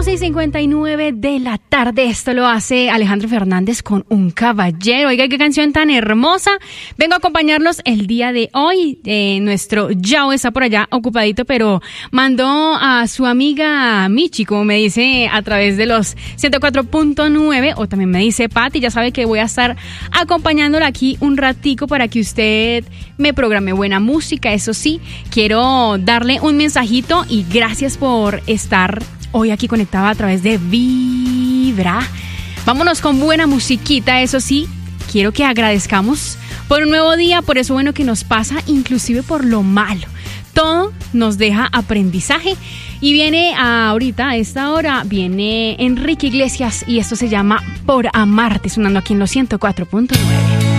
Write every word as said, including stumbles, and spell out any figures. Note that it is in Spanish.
once y cincuenta y nueve de la tarde. Esto lo hace Alejandro Fernández con Un Caballero. Oiga, qué canción tan hermosa. Vengo a acompañarlos el día de hoy. Eh, nuestro Yao está por allá ocupadito, pero mandó a su amiga Michi, como me dice a través de los ciento cuatro punto nueve, o también me dice Pati. Ya sabe que voy a estar acompañándola aquí un ratico para que usted me programe buena música. Eso sí, quiero darle un mensajito y gracias por estar hoy aquí conectada a través de Vibra. Vámonos con buena musiquita, eso sí, quiero que agradezcamos por un nuevo día, por eso bueno que nos pasa, inclusive por lo malo. Todo nos deja aprendizaje. Y viene ahorita, a esta hora, viene Enrique Iglesias y esto se llama Por Amarte, sonando aquí en los ciento cuatro punto nueve.